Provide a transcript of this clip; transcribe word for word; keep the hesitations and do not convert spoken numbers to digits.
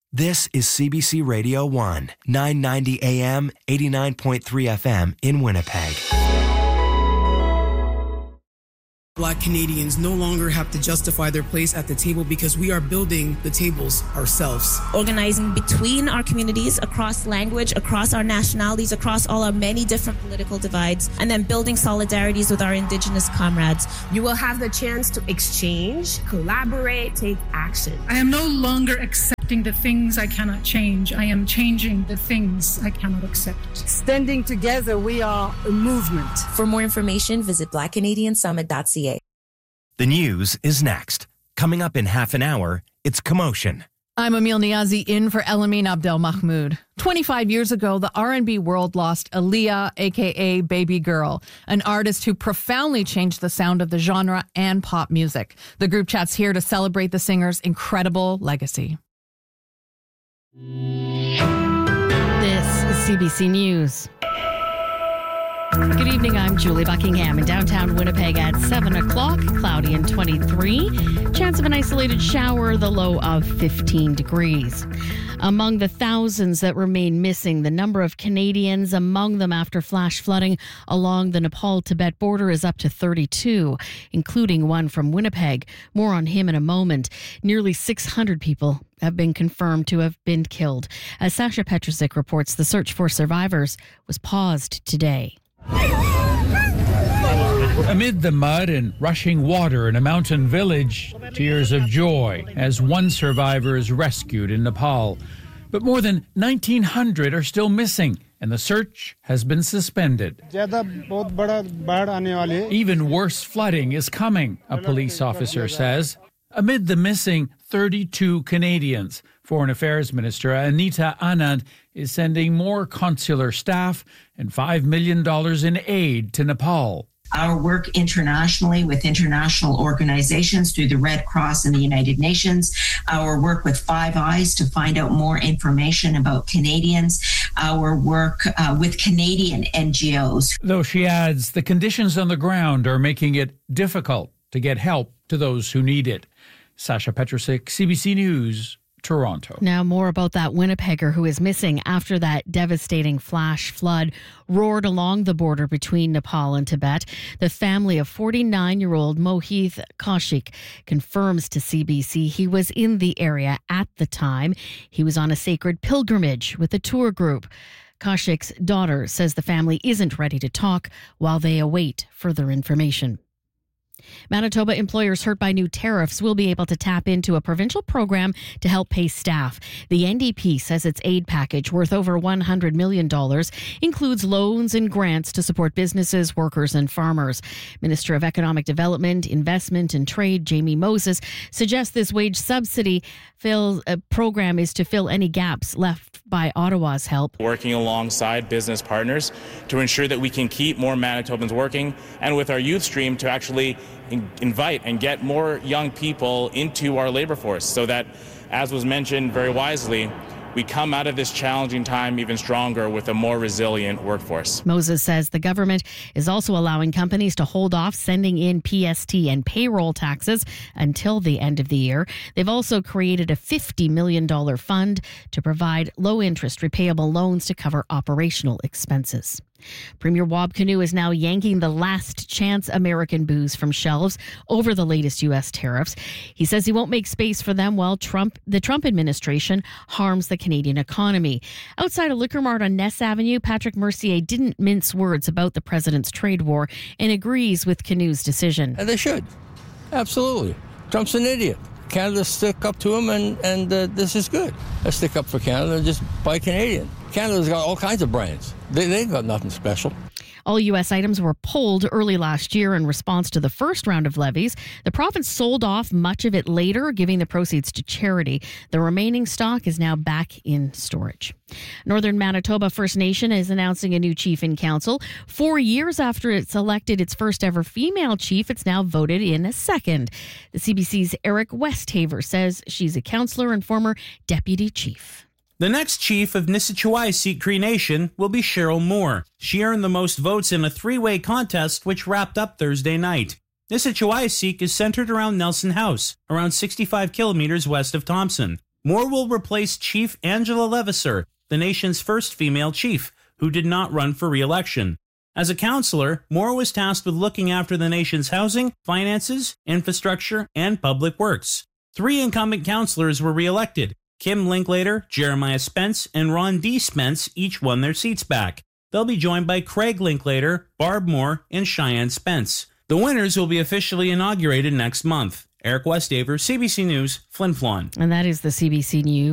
This is C B C Radio one, nine ninety A M, eighty-nine point three F M in Winnipeg. Black Canadians no longer have to justify their place at the table because we are building the tables ourselves. Organizing between our communities, across language, across our nationalities, across all our many different political divides, and then building solidarities with our Indigenous comrades. You will have the chance to exchange, collaborate, take action. I am no longer accepting the things I cannot change. I am changing the things I cannot accept. Standing together, we are a movement. For more information, visit black canadian summit dot c a. The news is next. Coming up in half an hour, it's Commotion. I'm Emil Niazi in for Elamin Abdel Mahmoud. twenty-five years ago, the R and B world lost Aaliyah, a k a. Baby Girl, an artist who profoundly changed the sound of the genre and pop music. The group chat's here to celebrate the singer's incredible legacy. This is C B C News. Good evening, I'm Julie Buckingham in downtown Winnipeg at seven o'clock, cloudy and twenty-three. Chance of an isolated shower, the low of fifteen degrees. Among the thousands that remain missing, the number of Canadians among them after flash flooding along the Nepal-Tibet border is up to thirty-two, including one from Winnipeg. More on him in a moment. Nearly six hundred people have been confirmed to have been killed. As Sasha Petrusik reports, the search for survivors was paused today. Amid the mud and rushing water in a mountain village, tears of joy as one survivor is rescued in Nepal. But more than nineteen hundred are still missing, and the search has been suspended. Even worse flooding is coming, a police officer says. Amid the missing thirty-two Canadians, Foreign Affairs Minister Anita Anand is sending more consular staff and five million dollars in aid to Nepal. Our work internationally with international organizations through the Red Cross and the United Nations, our work with Five Eyes to find out more information about Canadians, our work uh, with Canadian N G Os. Though she adds the conditions on the ground are making it difficult to get help to those who need it. Sasha Petrusik, C B C News, Toronto. Now more about that Winnipegger who is missing after that devastating flash flood roared along the border between Nepal and Tibet. The family of forty-nine-year-old Mohit Kaushik confirms to C B C he was in the area at the time. He was on a sacred pilgrimage with a tour group. Kaushik's daughter says the family isn't ready to talk while they await further information. Manitoba employers hurt by new tariffs will be able to tap into a provincial program to help pay staff. The N D P says its aid package, worth over one hundred million dollars, includes loans and grants to support businesses, workers and farmers. Minister of Economic Development, Investment and Trade, Jamie Moses, suggests this wage subsidy fill, uh, program is to fill any gaps left by Ottawa's help. Working alongside business partners to ensure that we can keep more Manitobans working, and with our youth stream to actually invite and get more young people into our labor force so that, as was mentioned very wisely, we come out of this challenging time even stronger with a more resilient workforce. Moses says the government is also allowing companies to hold off sending in P S T and payroll taxes until the end of the year. They've also created a fifty million dollars fund to provide low-interest repayable loans to cover operational expenses. Premier Wab Kinew is now yanking the Last Chance American booze from shelves over the latest U S tariffs. He says he won't make space for them while Trump, the Trump administration harms the Canadian economy. Outside a liquor mart on Ness Avenue, Patrick Mercier didn't mince words about the president's trade war and agrees with Kinew's decision. And they should. Absolutely. Trump's an idiot. Canada stick up to him, and, and uh, this is good. Let's stick up for Canada and just buy Canadian. Canada's got all kinds of brands. They, they ain't got nothing special. All U S items were pulled early last year in response to the first round of levies. The province sold off much of it later, giving the proceeds to charity. The remaining stock is now back in storage. Northern Manitoba First Nation is announcing a new chief in council. Four years after it's elected its first ever female chief, it's now voted in a second. The C B C's Eric Westhaver says she's a councillor and former deputy chief. The next chief of Nisichawai Cree Nation will be Cheryl Moore. She earned the most votes in a three-way contest which wrapped up Thursday night. Nisichawai is centered around Nelson House, around sixty-five kilometers west of Thompson. Moore will replace Chief Angela Levasseur, the nation's first female chief, who did not run for re-election. As a counselor, Moore was tasked with looking after the nation's housing, finances, infrastructure, and public works. Three incumbent counselors were re-elected. Kim Linklater, Jeremiah Spence, and Ron D. Spence each won their seats back. They'll be joined by Craig Linklater, Barb Moore, and Cheyenne Spence. The winners will be officially inaugurated next month. Eric Westaver, C B C News, Flin Flon. And that is the C B C News.